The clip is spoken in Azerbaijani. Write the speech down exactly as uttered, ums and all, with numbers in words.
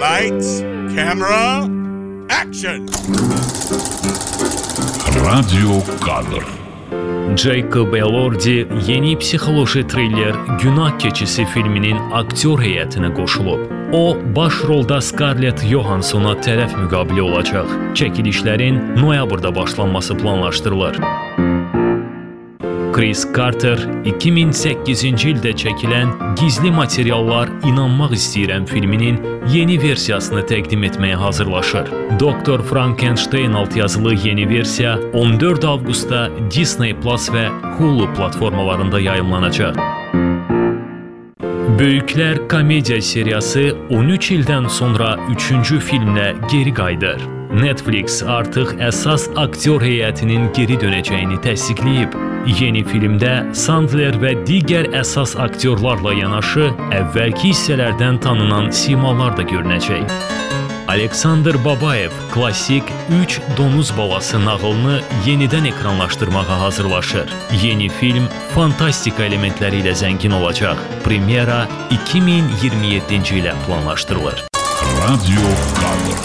Lights, camera, action! Radyo kadr. Jacob Elordi yeni psixoloji triller Günah Keçisi filminin aktyor heyətinə qoşulub. O, başrolda Scarlett Johanssona tərəf müqabili olacaq. Çəkilişlərin noyabrda başlanması planlaşdırılır. Chris Carter iki min səkkizinci ildə çəkilən Gizli Materiallar İnanmaq İstəyirəm filminin yeni versiyasını təqdim etməyə hazırlaşır. Doktor Frankenstein altyazılı yeni versiya on dörd avqustda Disney Plus və Hulu platformalarında yayımlanacaq. Böyüklər komediya seriyası on üç ildən sonra üçüncü filmlə geri qayıdır. Netflix artıq əsas aktyor heyətinin geri dönəcəyini təsdiqləyib. Yeni filmdə Sandler və digər əsas aktyorlarla yanaşı əvvəlki hissələrdən tanınan simalar da görünəcək. Aleksandr Babayev klassik üç donuz balası nağılını yenidən ekranlaşdırmağa hazırlaşır. Yeni film fantastika elementləri ilə zəngin olacaq. Premyera iki min iyirmi yeddinci ilə planlaşdırılır. Radyo kadr.